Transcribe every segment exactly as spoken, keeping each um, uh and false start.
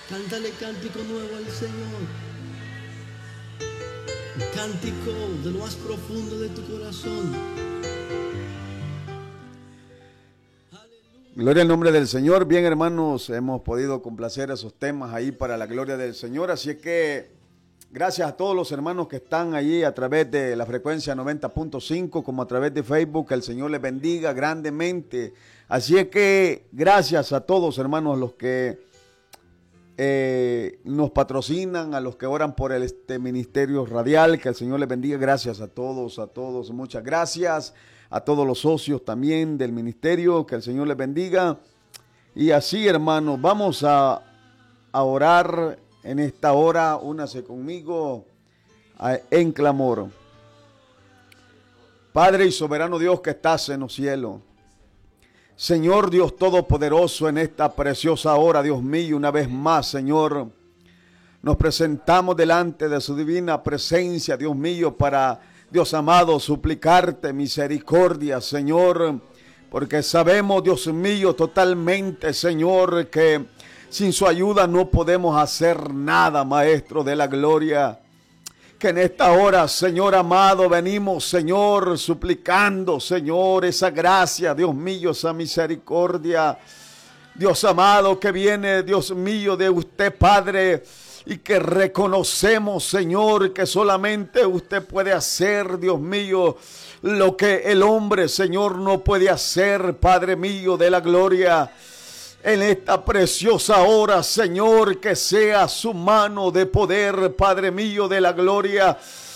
Cántale cántico nuevo al Señor. Un cántico de lo más profundo de tu corazón. Gloria al nombre del Señor. Bien, hermanos, hemos podido complacer esos temas ahí para la gloria del Señor. Así es que gracias a todos los hermanos que están allí a través de la frecuencia noventa punto cinco, como a través de Facebook. Que el Señor les bendiga grandemente. Así es que gracias a todos, hermanos, a los que eh, nos patrocinan, a los que oran por el, este ministerio radial. Que el Señor les bendiga. Gracias a todos, a todos. Muchas gracias. A todos los socios también del ministerio, que el Señor les bendiga. Y así, hermanos, vamos a, a orar en esta hora. Únase conmigo a, en clamor. Padre y soberano Dios que estás en los cielos, Señor Dios Todopoderoso, en esta preciosa hora, Dios mío, una vez más, Señor, nos presentamos delante de su divina presencia, Dios mío, para Dios amado, suplicarte misericordia, Señor, porque sabemos, Dios mío, totalmente, Señor, que sin su ayuda no podemos hacer nada, Maestro de la gloria. Que en esta hora, Señor amado, venimos, Señor, suplicando, Señor, esa gracia, Dios mío, esa misericordia, Dios amado, que viene, Dios mío, de usted, Padre. Y que reconocemos, Señor, que solamente usted puede hacer, Dios mío, lo que el hombre, Señor, no puede hacer, Padre mío de la gloria. En esta preciosa hora, Señor, que sea su mano de poder, Padre mío de la gloria,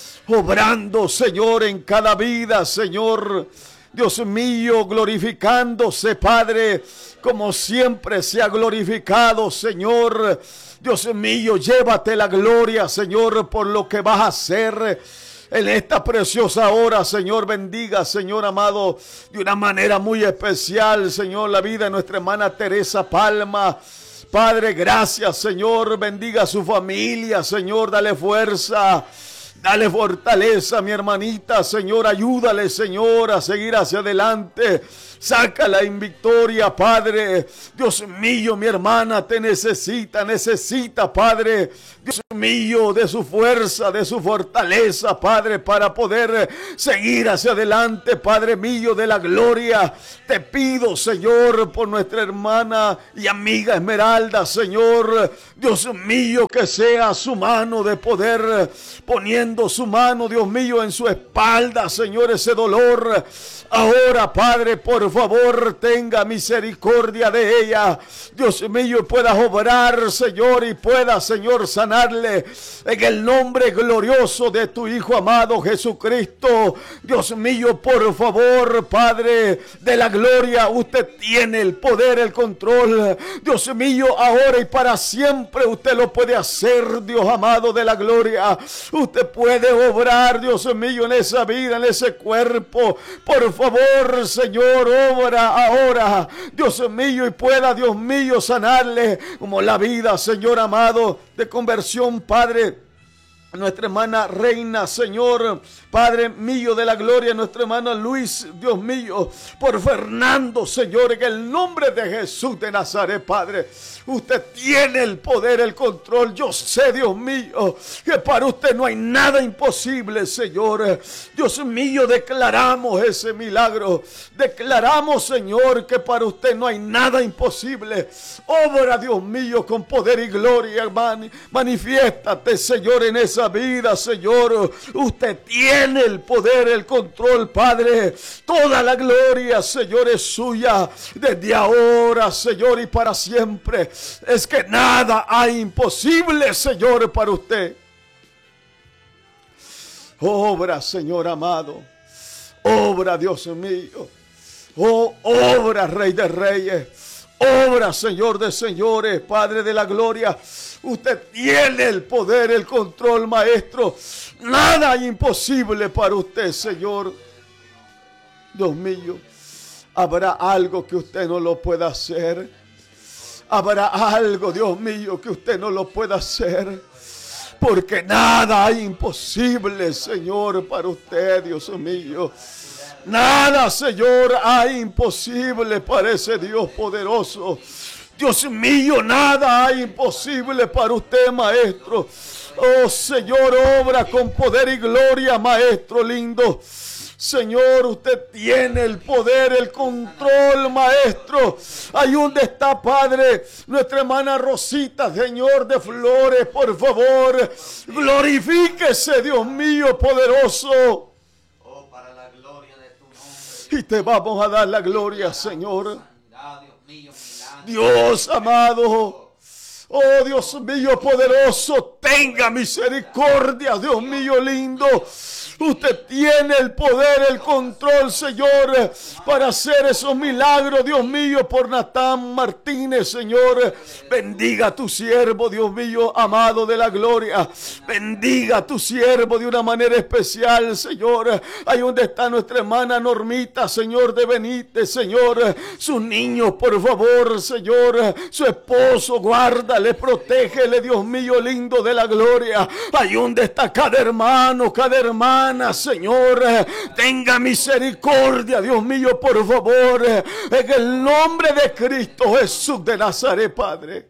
obrando, Señor, en cada vida, Señor, Dios mío, glorificándose, Padre, como siempre se ha glorificado, Señor. Dios mío, llévate la gloria, Señor, por lo que vas a hacer en esta preciosa hora, Señor. Bendiga, Señor amado, de una manera muy especial, Señor, la vida de nuestra hermana Teresa Palma. Padre, gracias, Señor. Bendiga a su familia, Señor. Dale fuerza, dale fortaleza, mi hermanita, Señor. Ayúdale, Señor, a seguir hacia adelante. Sácala en victoria, Padre. Dios mío, mi hermana te necesita, necesita, Padre. Dios mío, de su fuerza, de su fortaleza, Padre, para poder seguir hacia adelante, Padre mío de la gloria. Te pido, Señor, por nuestra hermana y amiga Esmeralda, Señor. Dios mío, que sea su mano de poder, poniendo su mano, Dios mío, en su espalda, Señor, ese dolor. Ahora, Padre, por favor, tenga misericordia de ella. Dios mío, pueda obrar, Señor, y pueda, Señor, sanarle en el nombre glorioso de tu Hijo amado Jesucristo. Dios mío, por favor, Padre de la gloria, usted tiene el poder, el control. Dios mío, ahora y para siempre usted lo puede hacer, Dios amado de la gloria. Usted puede obrar, Dios mío, en esa vida, en ese cuerpo. Por favor, Por favor, Señor, obra ahora, Dios mío, y pueda, Dios mío, sanarle como la vida, Señor amado, de conversión, Padre. Nuestra hermana Reina, Señor, Padre mío de la gloria, nuestra hermana Luis, Dios mío, por Fernando, Señor, en el nombre de Jesús de Nazaret, Padre. Usted tiene el poder, el control. Yo sé, Dios mío, que para usted no hay nada imposible, Señor. Dios mío, declaramos ese milagro. Declaramos, Señor, que para usted no hay nada imposible. Obra, Dios mío, con poder y gloria, hermano. Manifiéstate, Señor, en esa vida, Señor. Usted tiene el poder, el control, Padre. Toda la gloria, Señor, es suya desde ahora, Señor, y para siempre. Es que nada hay imposible, Señor, para usted. Obra, Señor amado. Obra, Dios mío. Oh, obra, Rey de Reyes. Obra, Señor de señores, Padre de la gloria. Usted tiene el poder, el control, Maestro. Nada hay imposible para usted, Señor. Dios mío, ¿habrá algo que usted no lo pueda hacer? ¿Habrá algo, Dios mío, que usted no lo pueda hacer? Porque nada hay imposible, Señor, para usted, Dios mío. Nada, Señor, hay imposible para ese Dios poderoso. Dios mío, nada hay imposible para usted, Maestro. Oh Señor, obra con poder y gloria, Maestro lindo. Señor, usted tiene el poder, el control, Maestro. Ahí donde está, Padre, nuestra hermana Rosita, Señor de Flores, por favor, glorifíquese, Dios mío, poderoso. Oh, para la gloria de tu nombre. Y te vamos a dar la gloria, Señor. Santidad, Dios mío, milagro. Dios amado. Oh Dios mío poderoso, tenga misericordia, Dios mío lindo. Usted tiene el poder, el control, Señor, para hacer esos milagros, Dios mío, por Natán Martínez, Señor. Bendiga a tu siervo, Dios mío, amado de la gloria. Bendiga a tu siervo de una manera especial, Señor. Ahí donde está nuestra hermana Normita, Señor de Benítez, Señor. Sus niños, por favor, Señor. Su esposo, guárdale, protégele, Dios mío, lindo de la gloria. Ahí donde está cada hermano, cada hermana, Señor, tenga misericordia, Dios mío, por favor, en el nombre de Cristo Jesús de Nazaret, Padre.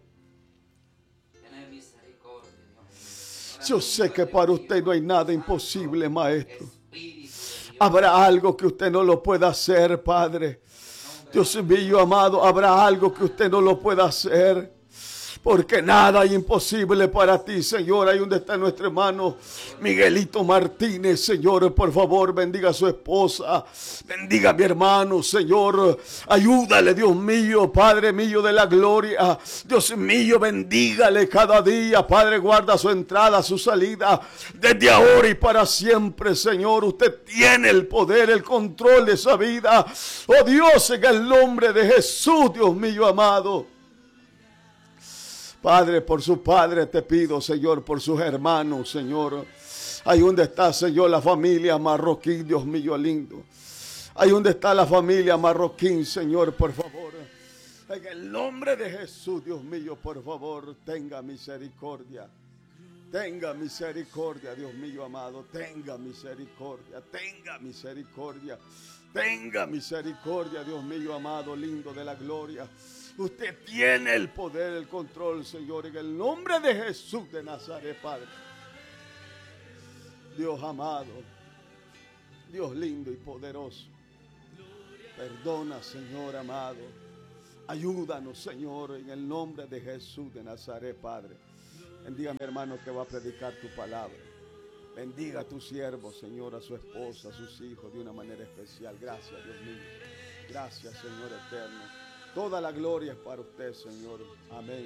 Yo sé que para usted no hay nada imposible, Maestro. Habrá algo que usted no lo pueda hacer, Padre. Dios mío, amado, habrá algo que usted no lo pueda hacer. Porque nada hay imposible para ti, Señor. Ahí donde está nuestro hermano Miguelito Martínez, Señor, por favor, bendiga a su esposa. Bendiga a mi hermano, Señor. Ayúdale, Dios mío, Padre mío de la gloria. Dios mío, bendígale cada día. Padre, guarda su entrada, su salida. Desde ahora y para siempre, Señor. Usted tiene el poder, el control de esa vida. Oh Dios, en el nombre de Jesús, Dios mío, amado. Padre, por su padre te pido, Señor, por sus hermanos, Señor. Ahí donde está, Señor, la familia Marroquín, Dios mío lindo. Ahí donde está la familia Marroquín, Señor, por favor. En el nombre de Jesús, Dios mío, por favor, tenga misericordia. Tenga misericordia, Dios mío amado. Tenga misericordia, tenga misericordia. Tenga misericordia, Dios mío amado, lindo de la gloria. Usted tiene el poder, el control, Señor, en el nombre de Jesús de Nazaret, Padre. Dios amado, Dios lindo y poderoso. Perdona, Señor amado. Ayúdanos, Señor, en el nombre de Jesús de Nazaret, Padre. Bendiga a mi hermano que va a predicar tu palabra. Bendiga a tu siervo, Señor, a su esposa, a sus hijos de una manera especial. Gracias, Dios mío. Gracias, Señor eterno. Toda la gloria es para usted, Señor. Amén.